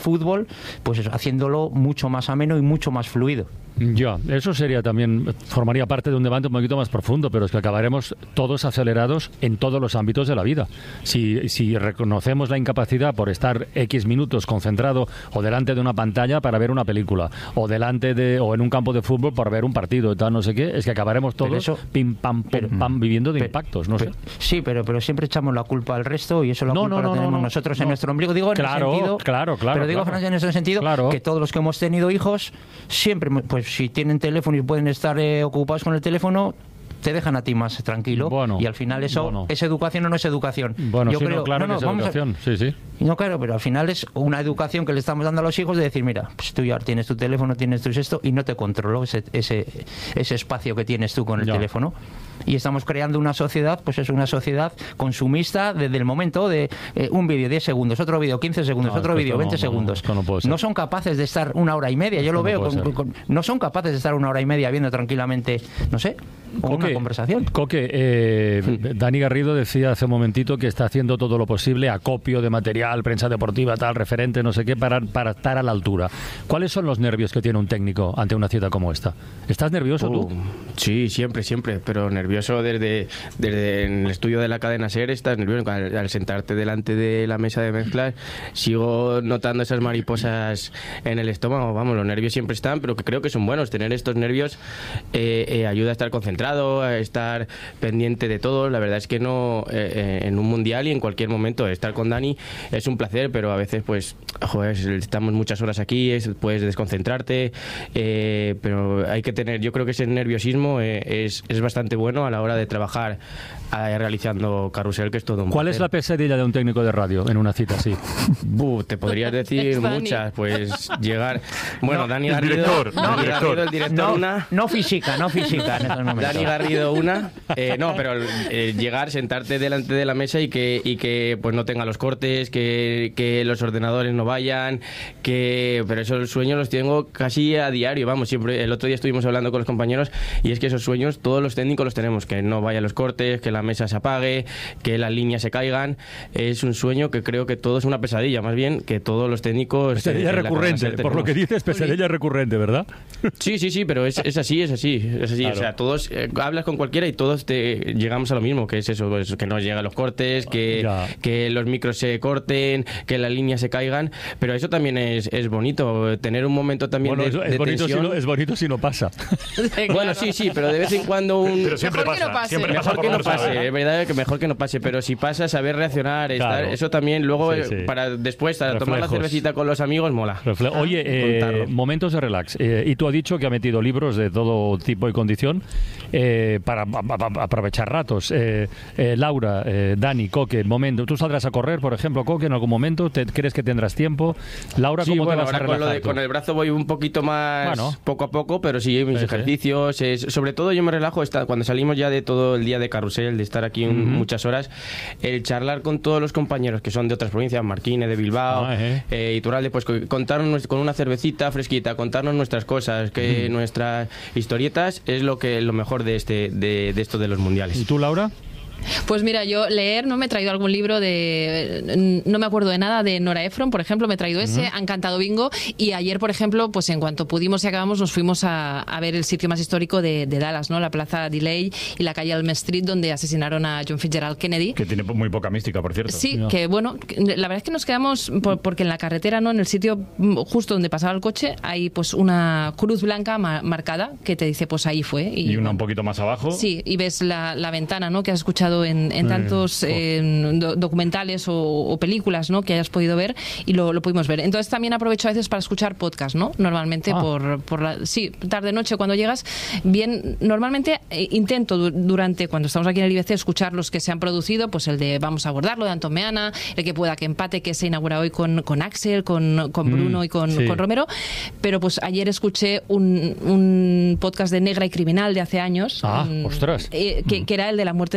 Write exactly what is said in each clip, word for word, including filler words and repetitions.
fútbol, pues eso, haciéndolo mucho más ameno y mucho más fluido. Ya, eso sería también, formaría parte de un debate un poquito más profundo, pero es que acabaremos todos acelerados en todos los ámbitos de la vida. Si, si reconocemos la incapacidad por estar X minutos concentrado o delante de una pantalla para ver una película, o delante de o en un campo de fútbol para ver un partido y tal, no sé qué, es que acabaremos todos eso, pim, pam, pum, pero, pam, viviendo de pero, impactos, no pero, sé. Sí, pero, pero siempre echamos la culpa al resto y eso la no, culpa no, no, la tenemos no, no, nosotros no. en nuestro ombligo. Digo en claro, el sentido, claro, claro, pero digo, claro. Francia, en ese sentido, claro. que todos los que hemos tenido hijos, siempre, pues si tienen teléfono y pueden estar eh, ocupados con el teléfono, te dejan a ti más tranquilo, bueno, y al final eso bueno. es educación o no es educación. Bueno, Yo sí, creo, no, claro no, no, que es educación, a, sí, sí. No, claro, pero al final es una educación que le estamos dando a los hijos de decir, mira, pues tú ya tienes tu teléfono, tienes tu esto, y no te controlo ese, ese, ese espacio que tienes tú con el ya. teléfono. Y estamos creando una sociedad, pues es una sociedad consumista desde el momento de eh, un vídeo diez segundos, otro vídeo quince segundos, no, otro vídeo veinte no, segundos. No, no, no son capaces de estar una hora y media, yo esto lo no veo, con, con, no son capaces de estar una hora y media viendo tranquilamente, no sé, o una conversación. Coque, eh, sí. Dani Garrido decía hace un momentito que está haciendo todo lo posible, acopio de material, prensa deportiva, tal, referente, no sé qué, para, para estar a la altura. ¿Cuáles son los nervios que tiene un técnico ante una cita como esta? ¿Estás nervioso uh, tú? Sí, siempre, siempre, pero nervioso desde, desde en el estudio de la cadena SER, estás nervioso. Al, al sentarte delante de la mesa de mezclas, sigo notando esas mariposas en el estómago. Vamos, los nervios siempre están, pero que creo que son buenos. Tener estos nervios eh, eh, ayuda a estar concentrado, a estar pendiente de todo. La verdad es que no, eh, eh, en un mundial y en cualquier momento, estar con Dani es un placer, pero a veces, pues, joder, estamos muchas horas aquí, es, puedes desconcentrarte, eh, pero hay que tener, yo creo que ese nerviosismo eh, es, es bastante bueno a la hora de trabajar eh, realizando Carrusel, que es todo un ¿Cuál placer. es la pesadilla de un técnico de radio en una cita así? Buh, te podrías decir muchas, pues llegar... Bueno, no, Dani el Garrido, director, Dani no, Garrido, el director, no, una... No física, no física en estos momentos. Dani Garrido, una... Eh, no, pero eh, llegar, sentarte delante de la mesa y que, y que pues no tenga los cortes, que, que los ordenadores no vayan, que... Pero esos sueños los tengo casi a diario, vamos, siempre... El otro día estuvimos hablando con los compañeros y es que esos sueños todos los técnicos los tenemos, que no vayan los cortes, que la mesa se apague, que las líneas se caigan. Es un sueño que creo que todo es una pesadilla, más bien que todos los técnicos... Pesadilla eh, recurrente, por lo que dices, pesadilla recurrente, ¿verdad? Sí, sí, sí, pero es, es así, es así, es así. Claro. O sea, todos, eh, hablas con cualquiera y todos te llegamos a lo mismo, que es eso, pues, que no llegan los cortes, que, que los micros se corten, que las líneas se caigan, pero eso también es, es bonito, tener un momento también bueno, de, es, de bonito tensión. Si no, es bonito si no pasa. Bueno, sí, sí, pero de vez en cuando un... Pero siempre mejor pasa, que no pase, siempre mejor pasa que no por pase, saber, es verdad que mejor que no pase, pero si pasa, saber reaccionar, estar, claro. Eso también luego sí, sí. para después para tomar la cervecita con los amigos mola. Refle Oye, eh, momentos de relax. Eh, y tú has dicho que ha metido libros de todo tipo y condición eh, para a, a, aprovechar ratos. Eh, eh, Laura, eh, Dani, Coque, momento. ¿Tú saldrás a correr, por ejemplo, Coque, en algún momento? ¿Te, ¿Crees que tendrás tiempo? Laura, ¿cómo sí, bueno, te vas a relajar? Con, lo de, con el brazo voy un poquito más bueno. poco a poco, pero sí, mis sí, ejercicios. Sí. Es, sobre todo yo me relajo está, cuando salimos ya de todo el día de carrusel, de estar aquí uh-huh. un, muchas horas, el charlar con todos los compañeros que son de otras provincias, Marquine, de Bilbao, ah, eh. Eh, Iturralde, pues contarnos con una cervecita fresquita, contarnos nuestras cosas, que uh-huh. nuestras historietas es lo que lo mejor de este de, de esto de los mundiales. ¿Y tú, Laura? Pues mira, yo leer, ¿no? Me he traído algún libro de... No me acuerdo de nada, de Nora Ephron, por ejemplo, me he traído ese, uh-huh. Han cantado bingo, y ayer, por ejemplo, pues en cuanto pudimos y acabamos, nos fuimos a, a ver el sitio más histórico de, de Dallas, ¿no? La Plaza Delay y la calle Elm Street, donde asesinaron a John Fitzgerald Kennedy. Que tiene muy poca mística, por cierto. Sí, no. que bueno, la verdad es que nos quedamos, por, porque en la carretera, ¿no? En el sitio justo donde pasaba el coche, hay pues una cruz blanca ma marcada que te dice, pues ahí fue. Y, y una un poquito más abajo. Sí, y ves la, la ventana, ¿no? Que has escuchado En, en tantos eh, do, documentales o, o películas, ¿no? Que hayas podido ver, y lo, lo pudimos ver. Entonces también aprovecho a veces para escuchar podcast, ¿no? Normalmente ah. por, por la... Sí, tarde noche cuando llegas, bien, normalmente eh, intento du durante, cuando estamos aquí en el I B C, escuchar los que se han producido, pues el de Vamos a abordarlo, de Antón Meana, el que pueda que empate, que se inaugura hoy con, con Axel, con, con Bruno mm, y con, sí. con Romero, pero pues ayer escuché un, un podcast de Negra y Criminal de hace años. Ah, um, ostras. Eh, que, que era el de la muerte de Kennedy,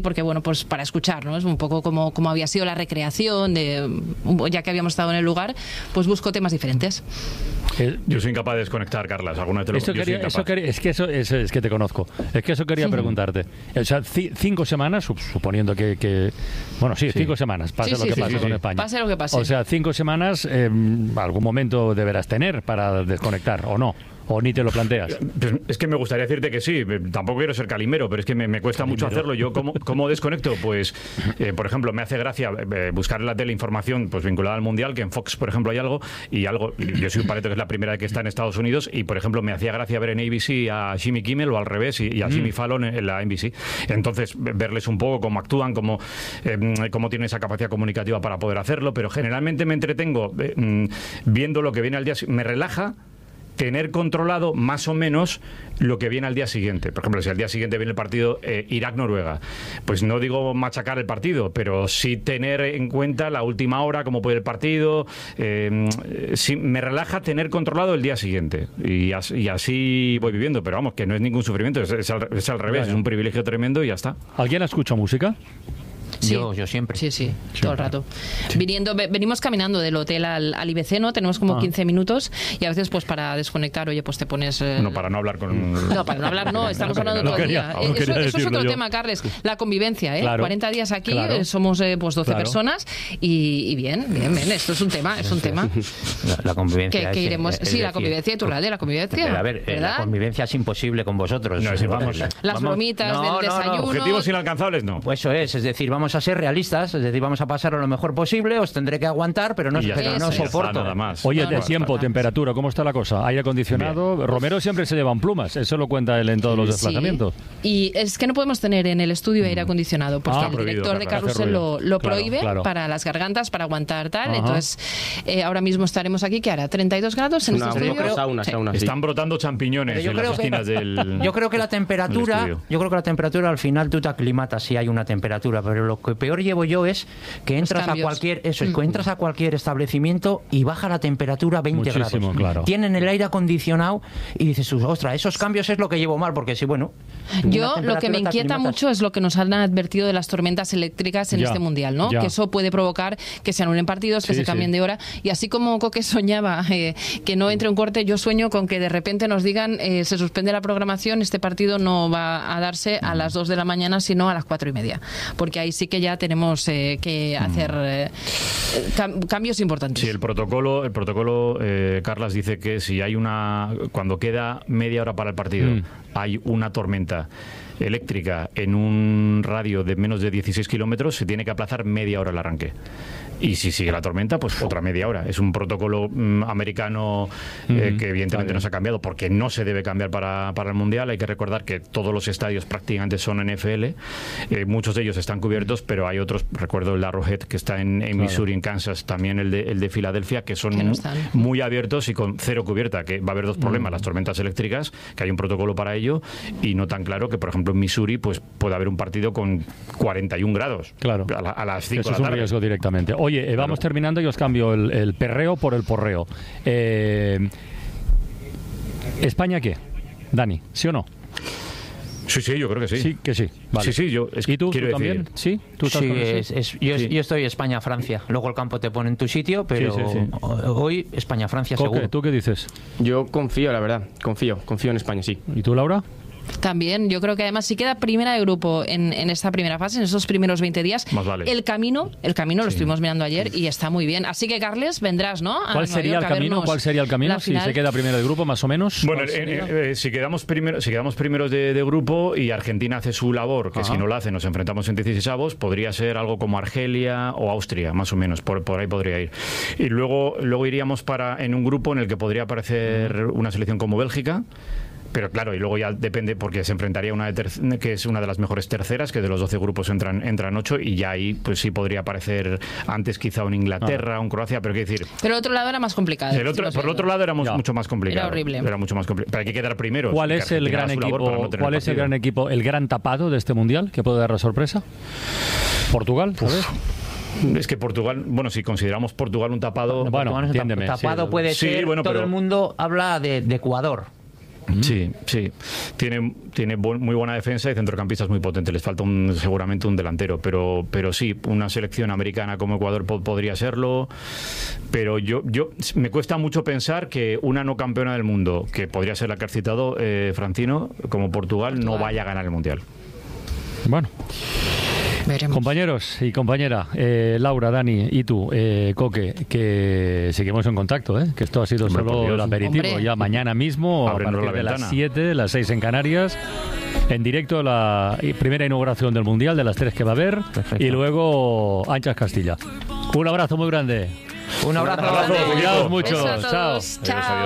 porque bueno, pues para escuchar, ¿no? Es un poco como, como había sido la recreación, de, ya que habíamos estado en el lugar, pues busco temas diferentes. Eh, Yo soy incapaz de desconectar, Carlas. Alguna vez te lo Eso yo soy quería, eso incapaz. quería- es que eso es, es que te conozco. Es que eso quería preguntarte. O sea, ci- cinco semanas, sup- suponiendo que, que- bueno, sí, cinco semanas, pase Sí, lo sí, que sí, pase sí, con sí. España. Pase lo que pase. O sea, cinco semanas, eh, algún momento deberás tener para desconectar, ¿o no? ¿O ni te lo planteas? Pues es que me gustaría decirte que sí, tampoco quiero ser calimero, pero es que me, me cuesta mucho hacerlo. Yo, ¿cómo, cómo desconecto? Pues, eh, por ejemplo, me hace gracia eh, buscar en la tele información pues, vinculada al Mundial, que en Fox, por ejemplo, hay algo, y algo, yo soy un paleto que es la primera que está en Estados Unidos, y, por ejemplo, me hacía gracia ver en A B C a Jimmy Kimmel, o al revés, y, y a Jimmy Fallon en la N B C. Entonces, verles un poco cómo actúan, cómo, eh, cómo tienen esa capacidad comunicativa para poder hacerlo, pero generalmente me entretengo eh, viendo lo que viene al día, me relaja tener controlado más o menos lo que viene al día siguiente. Por ejemplo, si al día siguiente viene el partido eh, Irak-Noruega, pues no digo machacar el partido, pero sí tener en cuenta la última hora, cómo puede el partido. Eh, sí, me relaja tener controlado el día siguiente. Y, as, y así voy viviendo, pero vamos, que no es ningún sufrimiento, es, es, al, es al revés, Vaya. es un privilegio tremendo y ya está. ¿Alguien escucha música? Sí. Yo, yo siempre. Sí, sí, todo el rato. Viniendo, ve- venimos caminando del hotel al, al I B C, ¿no? Tenemos como Ah. quince minutos y a veces, pues para desconectar, oye, pues te pones. eh, No, para no hablar con... No, para no hablar, no, estamos hablando No todo el quería- día. no Eh, quería eso, eso es decirlo otro yo. tema, Carles, la convivencia, ¿eh? Claro. cuarenta días aquí, Claro. eh, somos eh, pues doce Claro. personas y, y bien, bien, bien, esto es un tema, es un tema. La, la convivencia. Que, es- que iremos. es Sí, la decir, convivencia y tu radio, la convivencia. Pero, a ver, eh, la ¿verdad? convivencia es imposible con vosotros. No, sí, vamos, las Las bromitas del desayuno. Objetivos inalcanzables, no. Pues eso es, es decir, vamos a ser realistas, es decir, vamos a pasar lo mejor posible, os tendré que aguantar, pero no, Y ya pero está, no Eso es. soporto. nada más. Oye, No, de no, tiempo, no. temperatura, ¿cómo está la cosa? ¿Aire acondicionado? Romero siempre se llevan plumas, eso lo cuenta él en todos los Sí. desplazamientos. Y es que no podemos tener en el estudio aire acondicionado, porque Ah, el prohibido, director de claro, hace Carrusel ruido. lo, lo Claro, prohíbe claro. para las gargantas, para aguantar tal. Ajá. Entonces, eh, ahora mismo estaremos aquí, que hará treinta y dos grados en Una, este un estudio. poco sauna, Sí. sauna, sí. Están brotando champiñones Pero yo en las creo que- esquinas del... Yo creo que la del temperatura, estudio. yo creo que la temperatura al final tú te aclimatas si hay una temperatura, pero lo que peor llevo yo es que entras a cambios. cualquier, eso es, Mm. que entras a cualquier establecimiento y baja la temperatura veinte Muchísimo, grados. claro. Tienen el aire acondicionado y dices, ostras, esos cambios es lo que llevo mal, porque sí, bueno. Yo una lo que me temperatura te inquieta aclimatas. mucho es lo que nos han advertido de las tormentas eléctricas en Ya, este mundial, ¿no? ya. Que eso puede provocar que se anulen partidos, que Sí, se cambien sí. de hora. Y así como Coque soñaba eh, que no entre un corte, yo sueño con que de repente nos digan eh, se suspende la programación, este partido no va a darse a las dos de la mañana, sino a las cuatro y media. Porque ahí sí que ya tenemos eh, que hacer eh, cam- cambios importantes. Sí, el protocolo, el protocolo, eh, Carlas dice que si hay una, cuando queda media hora para el partido, Mm. hay una tormenta eléctrica en un radio de menos de dieciséis kilómetros, se tiene que aplazar media hora el arranque. Y si sigue la tormenta, pues otra media hora. Es un protocolo mm, americano eh, Mm, que evidentemente está no se ha cambiado porque no se debe cambiar para, para el Mundial. Hay que recordar que todos los estadios prácticamente son N F L. Eh, muchos de ellos están cubiertos, pero hay otros, recuerdo el de Arrowhead, que está en, en Claro. Missouri, en Kansas, también el de, el de Filadelfia, que son Que no mu- están. muy abiertos y con cero cubierta, que va a haber dos problemas, las tormentas eléctricas, que hay un protocolo para ello, y no tan claro que, por ejemplo, en Missouri pues puede haber un partido con cuarenta y un grados Claro. a, la- a las cinco Eso de es la un tarde. riesgo directamente. Oye, eh, vamos terminando y os cambio el, el perreo por el porreo. Eh, ¿España qué? Dani, ¿sí o no? Sí, sí, yo creo que sí. Sí, que sí. Vale. Sí, sí, yo es- ¿Y tú, quiero tú también? decir- ¿Sí? ¿Tú estás Sí, con ese? es- es- yo, Sí. yo estoy España-Francia. Luego el campo te pone en tu sitio, pero Sí, sí, sí. hoy España-Francia Coque, seguro. ¿tú qué dices? Yo confío, la verdad, confío, confío en España, sí. ¿Y tú, Laura? También, yo creo que además si queda primera de grupo en, en esta primera fase, en esos primeros veinte días, Más vale. el camino, el camino lo estuvimos mirando ayer y está muy bien. Así que, Carles, vendrás, ¿no? A ¿Cuál Nueva sería York el a camino? vernos ¿Cuál sería el camino? la Si final. se queda primero de grupo, más o menos. Bueno, ¿Cuál eh, sería? eh, eh, si quedamos primero, si quedamos primeros de, de grupo y Argentina hace su labor, que Ajá. si no la hace nos enfrentamos en dieciséisavos, podría ser algo como Argelia o Austria, más o menos, por, por ahí podría ir. Y luego, luego iríamos para en un grupo en el que podría aparecer una selección como Bélgica. Pero claro, y luego ya depende, porque se enfrentaría una de ter- que es una de las mejores terceras, que de los doce grupos entran entran ocho, y ya ahí pues sí podría aparecer antes quizá un Inglaterra, un Croacia, pero qué decir, Pero el otro lado era más complicado. el otro, estuvimos por el viendo. otro lado éramos Ya. mucho más complicado. Era horrible. Era mucho más complicado. Pero hay que quedar primero. ¿Cuál es el gran equipo? ¿Cuál es el gran equipo, el gran tapado de este mundial que puede dar la sorpresa? ¿Portugal? ¿Sabes? Es que Portugal, bueno, si consideramos Portugal un tapado... Bueno, Portugal es un entiéndeme, tap- tapado sí. puede Sí, ser. bueno, todo pero- el mundo habla de, de Ecuador. Sí, sí. Tiene, tiene bu- muy buena defensa y centrocampistas muy potentes. Les falta un, seguramente un delantero, pero, pero sí, una selección americana como Ecuador po- podría serlo. Pero yo, yo me cuesta mucho pensar que una no campeona del mundo, que podría ser la que has citado, eh, Francino, como Portugal, Portugal, no vaya a ganar el Mundial. Bueno. Veremos. Compañeros y compañera, eh, Laura, Dani y tú, eh, Coque, que seguimos en contacto, ¿eh? Que esto ha sido Hombre, por solo Dios. el aperitivo. Hombre. Ya mañana mismo, a Ábrenos partir la de las ventana. siete, las seis en Canarias, en directo la primera inauguración del Mundial, de las tres que va a haber, Perfecto. y luego Anchas Castilla. Un abrazo muy grande. Un abrazo. Un abrazo, grande. equipo. Cuidaos mucho. Beso a Chao. todos. Adiós, Chao. adiós.